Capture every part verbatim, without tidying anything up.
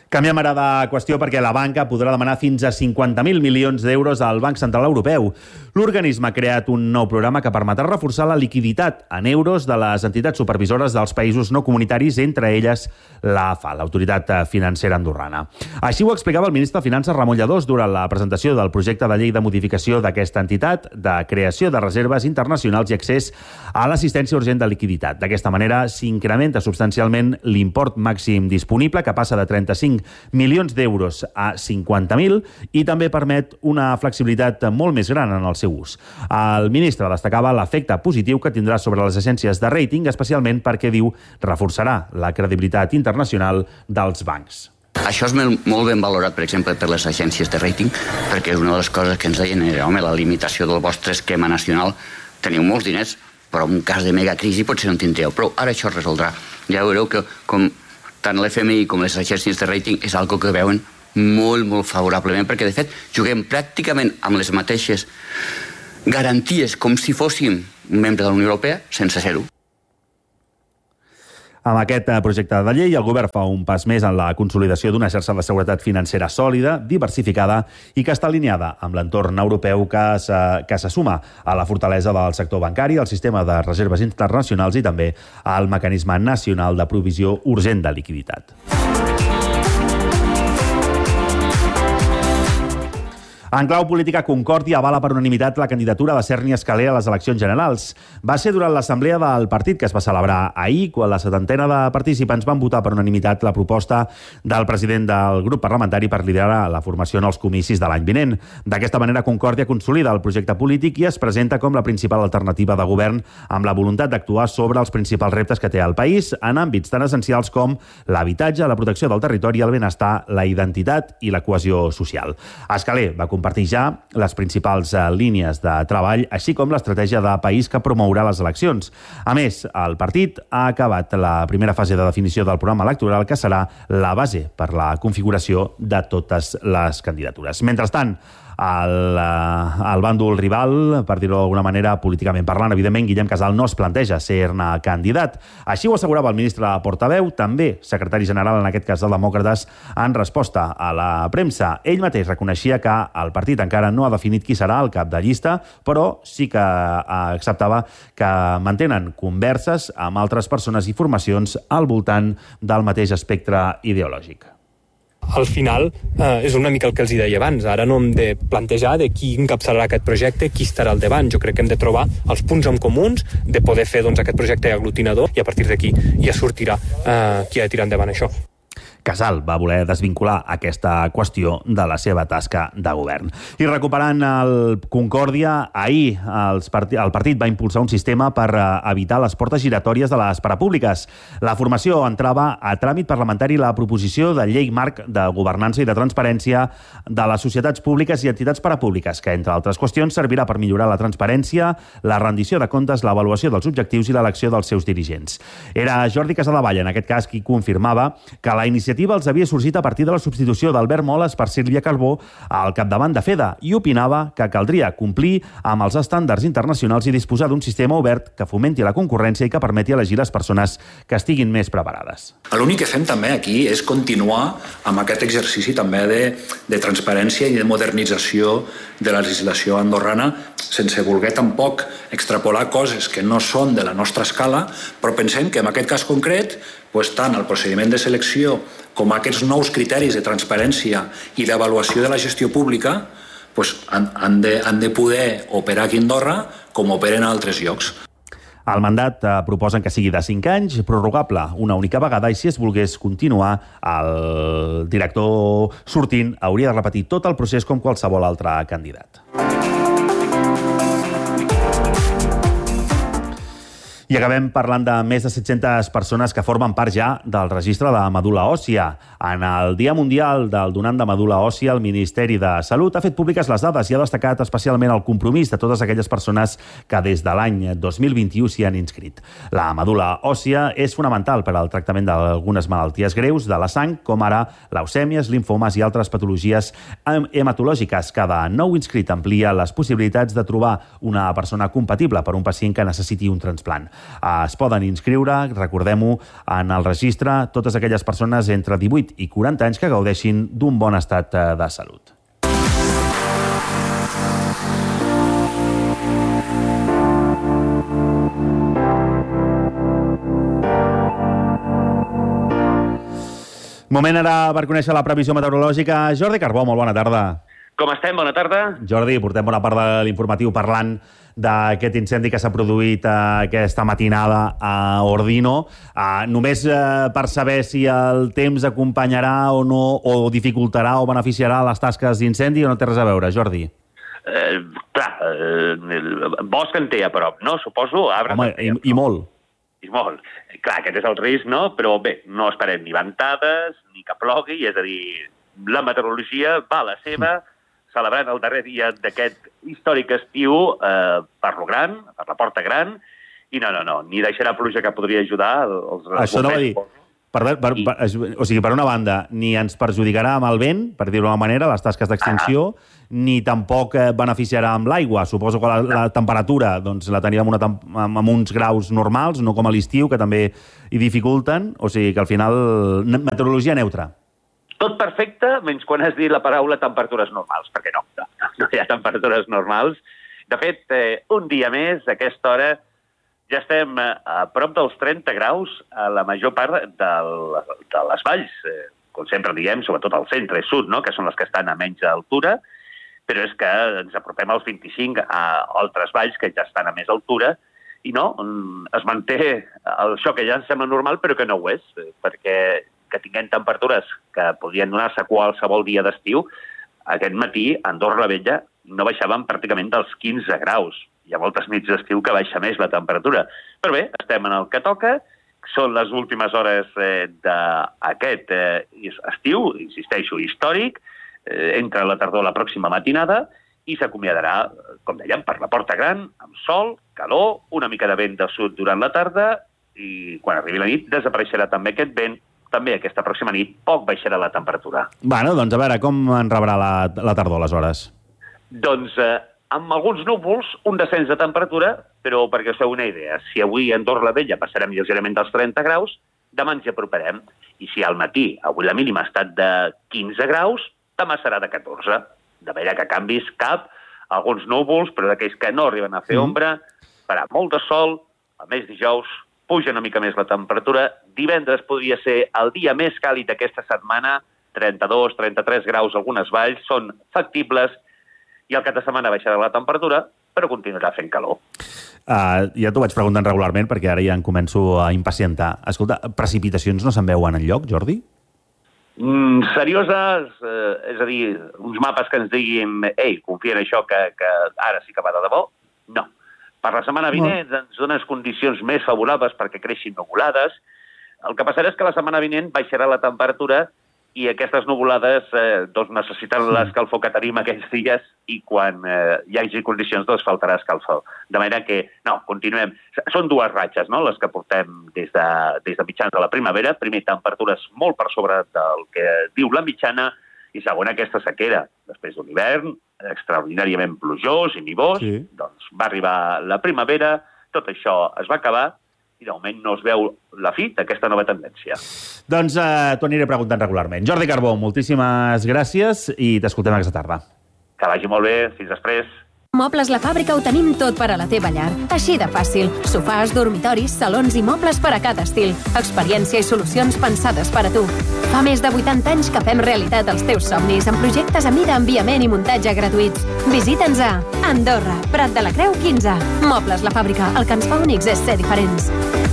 Canviem ara de qüestió perquè la banca podrà demanar fins a cinquanta mil milions d'euros al Banc Central Europeu. L'organisme ha creat un nou programa que permetrà reforçar la liquiditat en euros de les entitats supervisores dels països no comunitaris, entre elles la A F A, l'Autoritat Financera Andorrana. Així ho explicava el ministre de Finances Ramon Lladós durant la presentació del projecte de llei de modificació d'aquesta entitat, de creació de reserves internacionals i accés a l'assistència urgent de liquiditat. D'aquesta manera s'incrementa substancialment l'import màxim disponible, que passa de trenta-cinc milions d'euros a cinquanta mil, i també permet una flexibilitat molt més gran en el seu ús. El ministre destacava l'efecte positiu que tindrà sobre les agències de rating, especialment perquè, diu, reforçarà la credibilitat internacional dels bancs. Això és molt ben valorat, per exemple, per les agències de rating, perquè una de les coses que ens deien era, home, la limitació del vostre esquema nacional, teniu molts diners, però en un cas de megacrisi potser no en tindríeu prou. Ara això es resoldrà. Ja veureu que com tant l'F M I com les agències de rating és algo que veuen molt, molt favorablement, perquè, de fet, juguem pràcticament amb les mateixes garanties com si fóssim un membre de la Unió Europea, sense ser-ho. Amb aquest projecte de llei, el govern fa un pas més en la consolidació d'una xarxa de seguretat financera sòlida, diversificada i que està alineada amb l'entorn europeu que se, que se suma a la fortalesa del sector bancari, al sistema de reserves internacionals i també al mecanisme nacional de provisió urgent de liquiditat. En clau política, Concòrdia avala per unanimitat la candidatura de Serni Escalé a les eleccions generals. Va ser durant l'assemblea del partit que es va celebrar ahir, quan la setantena de participants van votar per unanimitat la proposta del president del grup parlamentari per liderar la formació en els comicis de l'any vinent. D'aquesta manera, Concòrdia consolida el projecte polític i es presenta com la principal alternativa de govern, amb la voluntat d'actuar sobre els principals reptes que té el país en àmbits tan essencials com l'habitatge, la protecció del territori, el benestar, la identitat i la cohesió social. Escalé va compartir ja les principals uh, línies de treball, així com l'estratègia de país que promourà les eleccions. A més, el partit ha acabat la primera fase de definició del programa electoral, que serà la base per la configuració de totes les candidatures. Mentrestant, el, uh, el bàndol rival, per dir-ho d'alguna manera, políticament parlant, evidentment, Guillem Casal no es planteja ser-ne candidat. Així ho assegurava el ministre portaveu, també secretari general, en aquest cas dels demòcrates, en resposta a la premsa. Ell mateix reconeixia que el partit encara no ha definit qui serà el cap de llista, però sí que acceptava que mantenen converses amb altres persones i formacions al voltant del mateix espectre ideològic. Al final, eh, és una mica el que els deia abans. Ara no hem de plantejar de qui encapçalarà aquest projecte, qui estarà al davant. Jo crec que hem de trobar els punts en comuns, de poder fer doncs, aquest projecte aglutinador, i a partir d'aquí ja sortirà eh, qui ha de tirar endavant això. Casal va voler desvincular aquesta qüestió de la seva tasca de govern. I recuperant el Concòrdia, ahir els part... el partit va impulsar un sistema per evitar les portes giratòries de les parapúbliques. La formació entrava a tràmit parlamentari la proposició de llei marc de governança i de transparència de les societats públiques i entitats parapúbliques, que, entre altres qüestions, servirà per millorar la transparència, la rendició de comptes, l'avaluació dels objectius i l'elecció dels seus dirigents. Era Jordi Casadevall, en aquest cas, qui confirmava que la iniciativa els havia sorgit a partir de la substitució d'Albert Moles per Sílvia Carbó al capdavant de FEDA, i opinava que caldria complir amb els estàndards internacionals i disposar d'un sistema obert que fomenti la concurrència i que permeti elegir les persones que estiguin més preparades. L'únic que fem també aquí és continuar amb aquest exercici també de, de transparència i de modernització de la legislació andorrana, sense voler tampoc extrapolar coses que no són de la nostra escala, però pensem que en aquest cas concret, doncs, tant el procediment de selecció com aquests nous criteris de transparència i d'avaluació de la gestió pública doncs, han, han, de, han de poder operar aquí a Andorra com operen a altres llocs. El mandat eh, proposen que sigui de cinc anys, prorrogable una única vegada, i si es volgués continuar, el director sortint hauria de repetir tot el procés com qualsevol altre candidat. I acabem parlant de més de set-centes persones que formen part ja del registre de medul·la òssia. En el Dia Mundial del Donant de Medul·la Òssia, el Ministeri de Salut ha fet públiques les dades i ha destacat especialment el compromís de totes aquelles persones que des de l'any dos mil vint-i-u s'hi han inscrit. La medul·la òssia és fonamental per al tractament d'algunes malalties greus de la sang, com ara leucèmies, limfomes i altres patologies hematològiques. Cada nou inscrit amplia les possibilitats de trobar una persona compatible per a un pacient que necessiti un transplant. Es poden inscriure, recordem-ho, en el registre totes aquelles persones entre divuit i quaranta anys que gaudeixin d'un bon estat de salut. Moment ara per conèixer la previsió meteorològica. Jordi Carbó, molt bona tarda. Com estem? Bona tarda. Jordi, portem bona part de l'informatiu parlant d'aquest incendi que s'ha produït aquesta matinada a Ordino. Uh, només uh, per saber si el temps acompanyarà o no, o dificultarà o beneficiarà les tasques d'incendi, o no té res a veure, Jordi? Eh, clar, eh, bosc en té a prop, no? Suposo, arbres... Home, i, i molt. I molt. Clar, aquest és el risc, no? Però bé, no esperem ni ventades, ni que plogui, és a dir, la meteorologia va a la seva, celebrant el darrer dia d'aquest històric estiu eh, per lo gran, per la Porta Gran, i no, no, no, ni deixarà pluja que podria ajudar els... Això no va dir... Per, per, per, o sigui, per una banda, ni ens perjudicarà amb el vent, per dir-ho d'una manera, les tasques d'extinció, ah. ni tampoc beneficiarà amb l'aigua. Suposo que la, la temperatura doncs, la tenim amb, una, amb uns graus normals, no com a l'estiu, que també hi dificulten. O sigui que al final, meteorologia neutra. Tot perfecte, menys quan has dit la paraula temperatures normals, perquè no, no, no hi ha temperatures normals. De fet, eh, un dia més, a aquesta hora, ja estem a prop dels trenta graus a la major part del, de les valls, eh, com sempre diem, sobretot al centre i sud, no? Que són les que estan a menys altura, però és que ens apropem als vint-i-cinc a altres valls que ja estan a més altura, i no, es manté això que ja ens sembla normal, però que no ho és, perquè que tinguem temperatures que podrien donar-se qualsevol dia d'estiu, aquest matí a Andorra la Vella no baixaven pràcticament dels quinze graus. Hi ha moltes nits d'estiu que baixa més la temperatura. Però bé, estem en el que toca, són les últimes hores eh, d'aquest eh, estiu, insisteixo, històric, eh, entre la tardor i la pròxima matinada, i s'acomiadarà, com dèiem, per la Porta Gran, amb sol, calor, una mica de vent de sud durant la tarda, i quan arribi la nit desapareixerà també aquest vent, també aquesta pròxima nit poc baixarà la temperatura. Bueno, doncs a veure, com en rebrà la, la tardor, aleshores? Doncs... Eh, amb alguns núvols, un descens de temperatura, però perquè us feu una idea, si avui a Andorra la Vella passarem lleugerament dels trenta graus, demà ens hi aproparem. I si al matí, avui la mínima ha estat de quinze graus, demà serà de catorze. De manera que canvis cap, alguns núvols, però d'aquells que no arriben a fer ombra, farà molt de sol, a més dijous puja una mica més la temperatura, divendres podria ser el dia més càlid d'aquesta setmana, trenta-dos, trenta-tres graus algunes valls, són factibles, i al cap de setmana baixarà la temperatura, però continuarà fent calor. Uh, ja t'ho vaig preguntant regularment, perquè ara ja em començo a impacientar. Escolta, precipitacions no se'n veuen enlloc, Jordi? Mm, serioses, eh, és a dir, uns mapes que ens diguin ei, confia en això, que, que ara sí que va de debò? No. Per la setmana vinent no. Ens donen condicions més favorables perquè creixin nuvolades. El que passarà és que la setmana vinent baixarà la temperatura i aquestes nuvolades eh, doncs necessiten l'escalfor que tenim aquells dies i quan eh, hi hagi condicions doncs faltarà escalfor. De manera que, no, continuem. Són dues ratxes, no?, les que portem des de, des de mitjans de la primavera. Primer, temperatures molt per sobre del que diu la mitjana i segon, aquesta sequera. Després d'un hivern extraordinàriament plujós i nivós, sí. Doncs va arribar la primavera, tot això es va acabar i de moment no es veu la fi d'aquesta nova tendència. Doncs eh, t'ho aniré preguntant regularment. Jordi Carbó, moltíssimes gràcies i t'escoltem aquesta tarda. Que vagi molt bé, fins després. Mobles La Fàbrica ho tenim tot per a la teva llar. Així de fàcil. Sofàs, dormitoris, salons i mobles per a cada estil. Experiència i solucions pensades per a tu. Fa més de vuitanta anys que fem realitat els teus somnis amb projectes a mida, enviament i muntatge gratuïts. Visita'ns a Andorra, Prat de la Creu quinze. Mobles La Fàbrica, el que ens fa únics és ser diferents.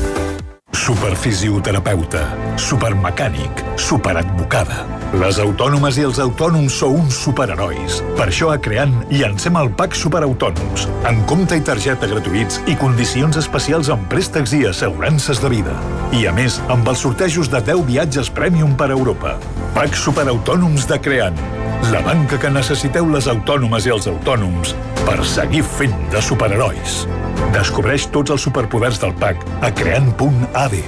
Superfisioterapeuta, supermecànic, superadvocada. Les autònomes i els autònoms sou uns superherois. Per això a Creant llancem el Pack Superautònoms, amb compte i targeta gratuïts i condicions especials en préstecs i assegurances de vida. I a més, amb els sortejos de deu viatges Premium per a Europa. Pack Superautònoms de Creant, la banca que necessiteu les autònomes i els autònoms per seguir fent de superherois. Descobreix tots els superpoders del Pack a creant punt a d.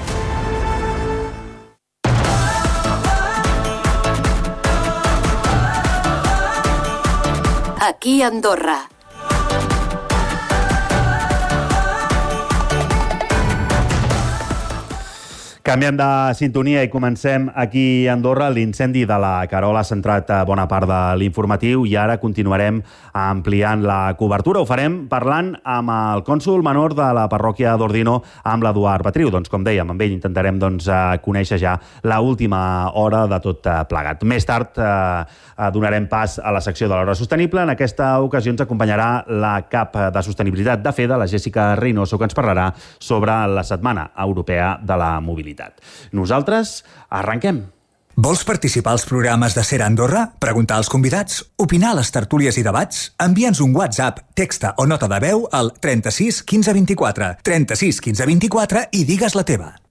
Aquí Andorra. Canviem de sintonia i comencem aquí a Andorra. L'incendi de la Carola ha centrat bona part de l'informatiu i ara continuarem ampliant la cobertura. Ho farem parlant amb el cònsol menor de la parròquia d'Ordino, amb l'Eduard Batriu. Doncs, com dèiem, amb ell intentarem doncs, conèixer ja l'última hora de tot plegat. Més tard eh, donarem pas a la secció de l'Hora Sostenible. En aquesta ocasió ens acompanyarà la cap de Sostenibilitat de FEDA, la Jessica Reynoso, que ens parlarà sobre la Setmana Europea de la Mobilitat. Nosaltres arrenquem. Vols participar als programes de Ser Andorra? Preguntar als convidats? Opinar a les tertúlies i debats? Envia'ns un WhatsApp, texta o nota de veu al trenta-sis quinze vint-i-quatre, trenta-sis quinze vint-i-quatre i digues la teva.